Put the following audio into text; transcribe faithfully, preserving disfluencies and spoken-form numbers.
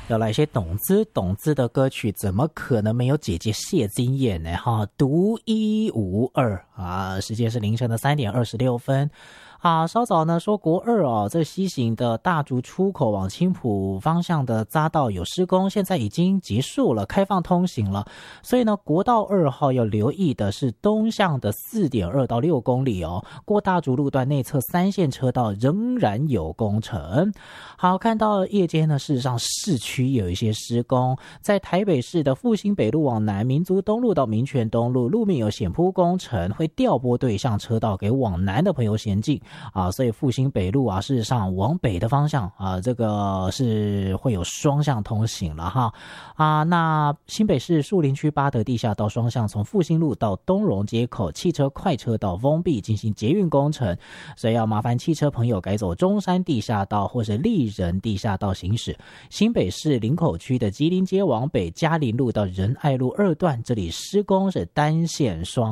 要来一些懂资懂资的歌曲，怎么可能没有姐姐谢金燕呢？哈，独一无二啊！时间是凌晨的三点二十六分。啊，稍早呢说国二哦，这西行的大竹出口往青埔方向的匝道有施工，现在已经结束了，开放通行了。所以呢，国道二号要留意的是东向的 四点二到六公里哦，过大竹路段内侧三线车道仍然有工程。好，看到夜间呢，事实上市区有一些施工，在台北市的复兴北路往南，民族东路到民权东路路面有险铺工程，会调拨对向车道给往南的朋友行进。啊，所以复兴北路啊，事实上往北的方向啊，这个是会有双向通行了哈。啊，那新北市树林区八德地下道双向从复兴路到东荣街口，汽车快车道封闭进行捷运工程，所以要麻烦汽车朋友改走中山地下道或是立仁地下道行驶。新北市林口区的吉林街往北，嘉林路到仁爱路二段，这里施工是单线双